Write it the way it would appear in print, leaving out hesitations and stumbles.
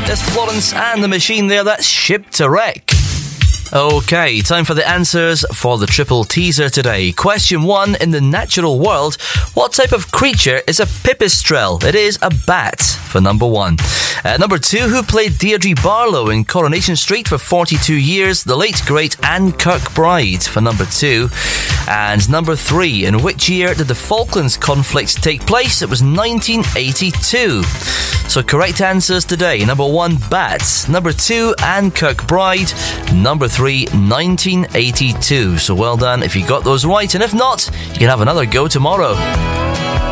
There's Florence and the Machine there. That's Ship to Wreck. Okay, time for the answers for the triple teaser today. Question 1. In the natural world, what type of creature is a pipistrelle? It is a bat, for number 1. Number 2. Who played Deirdre Barlow in Coronation Street for 42 years? The late, great Anne Kirkbride, for number 2. And number 3. In which year did the Falklands conflict take place? It was 1982. So correct answers today. Number 1, bat. Number 2, Anne Kirkbride. Number 3, 1982. So well done if you got those right, and if not, you can have another go tomorrow.